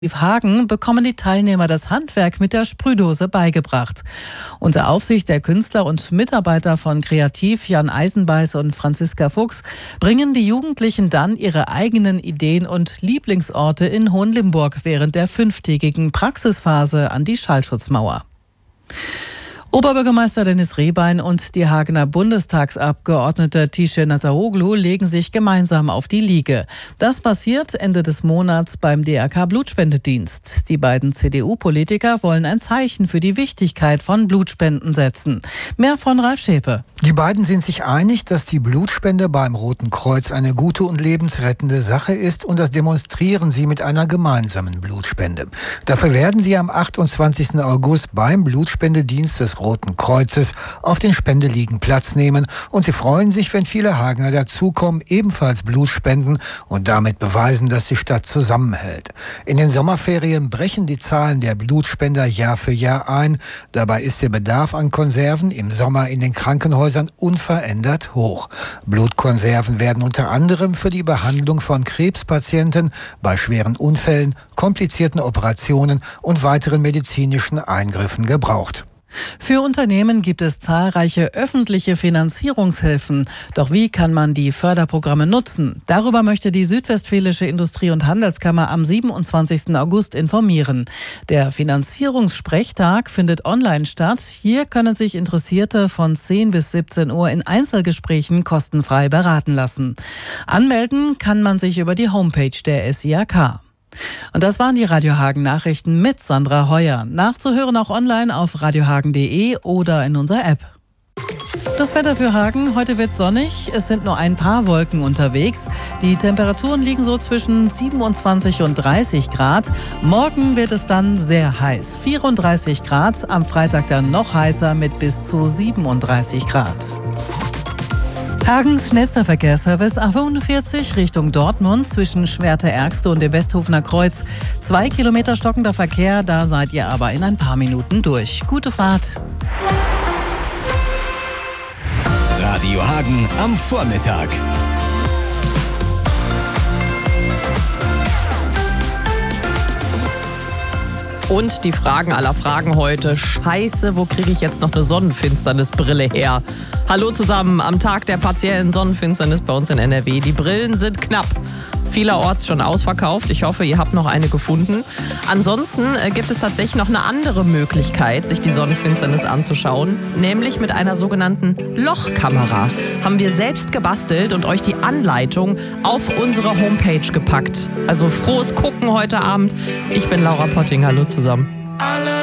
Hagen bekommen die Teilnehmer das Handwerk mit der Sprühdose beigebracht. Unter Aufsicht der Künstler und Mitarbeiter von Kreativ Jan Eisenbeiß und Franziska Fuchs bringen die Jugendlichen dann ihre eigenen Ideen und Lieblingsorte in Hohenlimburg während der 5-tägigen Praxisphase an die Schallschutzmauer. Oberbürgermeister Dennis Rehbein und die Hagener Bundestagsabgeordnete Tice Nataoglu legen sich gemeinsam auf die Liege. Das passiert Ende des Monats beim DRK-Blutspendedienst. Die beiden CDU-Politiker wollen ein Zeichen für die Wichtigkeit von Blutspenden setzen. Mehr von Ralf Schäpe. Die beiden sind sich einig, dass die Blutspende beim Roten Kreuz eine gute und lebensrettende Sache ist, und das demonstrieren sie mit einer gemeinsamen Blutspende. Dafür werden sie am 28. August beim Blutspendedienst des Roten Kreuzes auf den Spendeliegen Platz nehmen, und sie freuen sich, wenn viele Hagener dazukommen, ebenfalls Blut spenden und damit beweisen, dass die Stadt zusammenhält. In den Sommerferien brechen die Zahlen der Blutspender Jahr für Jahr ein. Dabei ist der Bedarf an Konserven im Sommer in den Krankenhäusern unverändert hoch. Blutkonserven werden unter anderem für die Behandlung von Krebspatienten, bei schweren Unfällen, komplizierten Operationen und weiteren medizinischen Eingriffen gebraucht. Für Unternehmen gibt es zahlreiche öffentliche Finanzierungshilfen. Doch wie kann man die Förderprogramme nutzen? Darüber möchte die Südwestfälische Industrie- und Handelskammer am 27. August informieren. Der Finanzierungssprechtag findet online statt. Hier können sich Interessierte von 10 bis 17 Uhr in Einzelgesprächen kostenfrei beraten lassen. Anmelden kann man sich über die Homepage der SIAK. Und das waren die Radio Hagen Nachrichten mit Sandra Heuer. Nachzuhören auch online auf radiohagen.de oder in unserer App. Das Wetter für Hagen: Heute wird sonnig, es sind nur ein paar Wolken unterwegs. Die Temperaturen liegen so zwischen 27 und 30 Grad. Morgen wird es dann sehr heiß, 34 Grad. Am Freitag dann noch heißer mit bis zu 37 Grad. Hagens schnellster Verkehrsservice A45 Richtung Dortmund zwischen Schwerte-Ergste und dem Westhofener Kreuz. 2 Kilometer stockender Verkehr, da seid ihr aber in ein paar Minuten durch. Gute Fahrt. Radio Hagen am Vormittag. Und die Fragen aller Fragen heute. Scheiße, wo kriege ich jetzt noch eine Sonnenfinsternisbrille her? Hallo zusammen, am Tag der partiellen Sonnenfinsternis bei uns in NRW. Die Brillen sind knapp. Vielerorts schon ausverkauft. Ich hoffe, ihr habt noch eine gefunden. Ansonsten gibt es tatsächlich noch eine andere Möglichkeit, sich die Sonnenfinsternis anzuschauen, nämlich mit einer sogenannten Lochkamera. Haben wir selbst gebastelt und euch die Anleitung auf unsere Homepage gepackt. Also frohes Gucken heute Abend. Ich bin Laura Potting. Hallo zusammen.